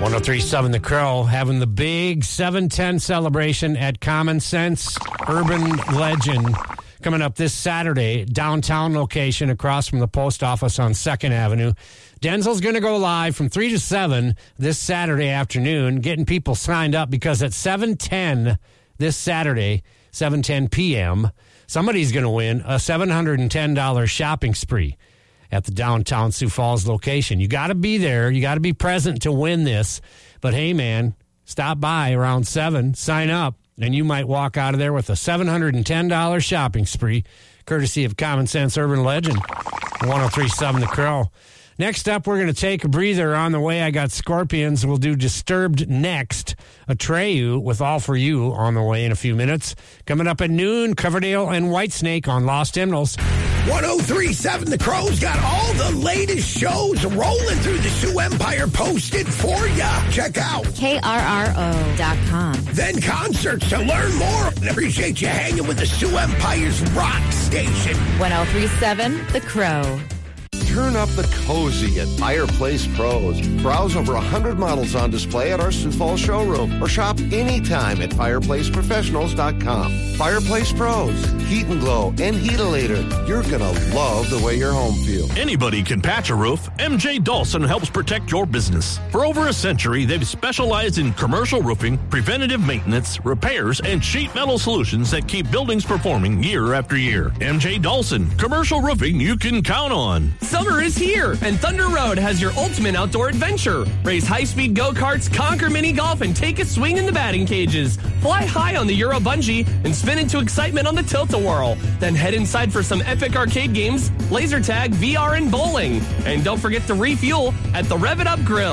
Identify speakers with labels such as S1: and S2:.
S1: 1037 The Crow having the big 710 celebration at Common Sense Urban Legend coming up this Saturday, downtown location across from the post office on 2nd Avenue. Denzel's going to go live from 3 to 7 this Saturday afternoon, getting people signed up because at 7:10 this Saturday, 7:10 p.m., somebody's going to win a $710 shopping spree at the downtown Sioux Falls location. You got to be there. You got to be present to win this. But hey, man, stop by around 7, sign up, and you might walk out of there with a $710 shopping spree, courtesy of Common Sense Urban Legend, 1037 The Crow. Next up, we're going to take a breather. On the way, I got Scorpions. We'll do Disturbed next. Atreyu with All For You on the way in a few minutes. Coming up at noon, Coverdale and Whitesnake on Lost Hymnals.
S2: 1037 The Crow's got all the latest shows rolling through the Sioux Empire posted for ya. Check out
S3: KRRO.com.
S2: Then concerts to learn more. And appreciate you hanging with the Sioux Empire's rock station.
S3: 1037 The Crow.
S4: Turn up the cozy at Fireplace Pros. Browse over 100 models on display at our Sioux Falls showroom or shop anytime at fireplaceprofessionals.com. Fireplace Pros, Heat and Glow and Heatilator. You're going to love the way your home feels.
S5: Anybody can patch a roof. MJ Dawson helps protect your business. For over a century, they've specialized in commercial roofing, preventative maintenance, repairs, and sheet metal solutions that keep buildings performing year after year. MJ Dawson, commercial roofing you can count on.
S6: Summer is here, and Thunder Road has your ultimate outdoor adventure. Race high-speed go-karts, conquer mini-golf, and take a swing in the batting cages. Fly high on the Euro Bungee and spin into excitement on the Tilt-A-Whirl. Then head inside for some epic arcade games, laser tag, VR, and bowling. And don't forget to refuel at the Rev It Up Grill.